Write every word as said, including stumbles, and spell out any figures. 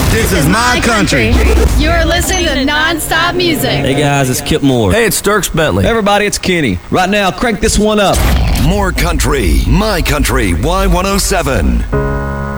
This is my country. You're listening to Non-Stop Music. Hey guys, it's Kip Moore. Hey, it's Dierks Bentley. Hey everybody, it's Kenny. Right now, crank this one up. More country, my country, Y one oh seven.